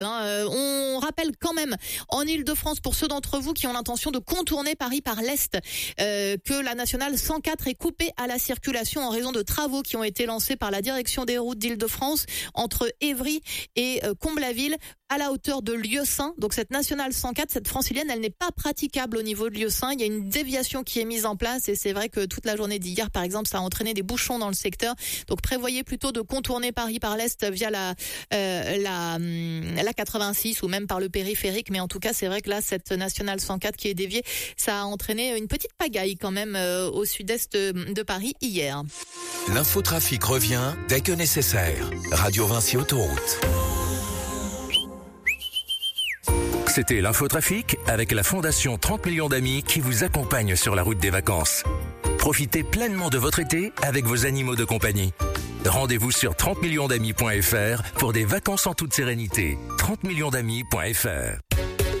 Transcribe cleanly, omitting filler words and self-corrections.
On rappelle quand même en Île-de-France, pour ceux d'entre vous qui ont l'intention de contourner Paris par l'Est, que la nationale 104 est coupée à la circulation en raison de travaux qui ont été lancés par la direction des routes d'Île-de-France entre Évry et Comble-la-Ville à la hauteur de Lieusaint. Donc cette nationale 104, cette francilienne, elle n'est pas praticable au niveau de Lieusaint. Il y a une déviation qui est mise en place et c'est vrai que toute la journée d'hier, par exemple, ça a entraîné des bouchons dans le secteur. Donc prévoyez plutôt de contourner Paris par l'Est via la 86 ou même par le périphérique. Mais en tout cas, c'est vrai que là, cette nationale 104 qui est déviée, ça a entraîné une petite pagaille quand même au sud-est de Paris hier. L'infotrafic revient dès que nécessaire. Radio Vinci Autoroute. C'était l'infotrafic avec la Fondation 30 millions d'amis qui vous accompagne sur la route des vacances. Profitez pleinement de votre été avec vos animaux de compagnie. Rendez-vous sur 30millionsdamis.fr pour des vacances en toute sérénité. 30millionsdamis.fr